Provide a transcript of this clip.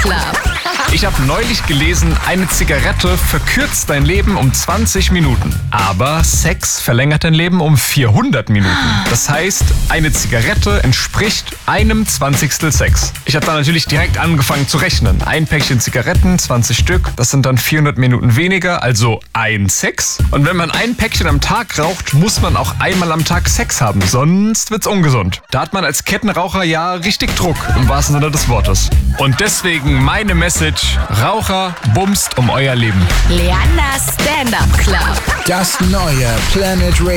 Club. Ich habe neulich gelesen, eine Zigarette verkürzt dein Leben um 20 Minuten. Aber Sex verlängert dein Leben um 400 Minuten. Das heißt, eine Zigarette entspricht einem 20. Sex. Ich habe dann natürlich direkt angefangen zu rechnen. Ein Päckchen Zigaretten, 20 Stück, das sind dann 400 Minuten weniger, also ein Sex. Und wenn man ein Päckchen am Tag raucht, muss man auch einmal am Tag Sex haben, sonst wird's ungesund. Da hat man als Kettenraucher ja richtig Druck, im wahrsten Sinne des Wortes. Und deswegen meine Message: Raucher, bumst um euer Leben. Leanders Stand-Up Club. Das neue Planet Radio.